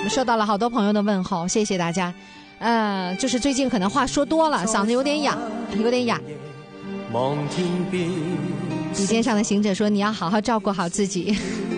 收到了好多朋友的问候，谢谢大家。就是最近可能话说多了，嗓子有点哑。笔尖上的行者说：“你要好好照顾好自己。”